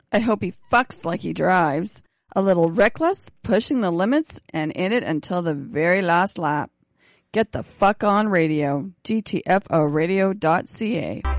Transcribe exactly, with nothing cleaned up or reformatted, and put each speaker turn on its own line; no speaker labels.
I hope he fucks like he drives. A little reckless, pushing the limits, and in it until the very last lap. Get the fuck on radio. G T F O radio dot C A.